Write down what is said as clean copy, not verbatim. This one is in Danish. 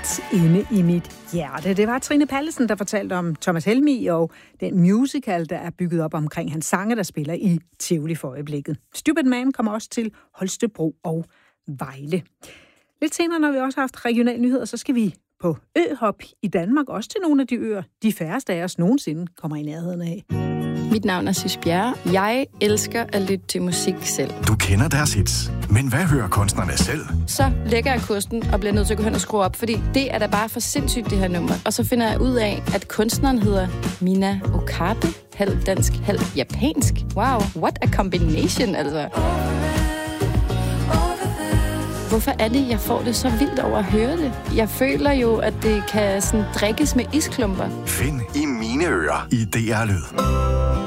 langt inde i mit hjerte. Det var Trine Pallesen, der fortalte om Thomas Helmig og den musical, der er bygget op omkring hans sange, der spiller i Tivoli for øjeblikket. Stupid Man kommer også til Holstebro og Vejle. Lidt senere, når vi også har haft regionale nyheder, så skal vi på øhop i Danmark, også til nogle af de øer, de færreste af os nogensinde kommer i nærheden af. Mit navn er Sys Bjerre. Jeg elsker at lytte til musik selv. Du kender deres hits, men hvad hører kunstnerne selv? Så lægger jeg kosten og bliver nødt til at gå hen og skrue op, fordi det er da bare for sindssygt, det her nummer. Og så finder jeg ud af, at kunstneren hedder Mina Okabe. Halv dansk, halv japansk. Wow, what a combination, altså. Hvorfor er det, jeg får det så vildt over at høre det? Jeg føler jo, at det kan sådan drikkes med isklumper. Find i mine ører i DR Lyd.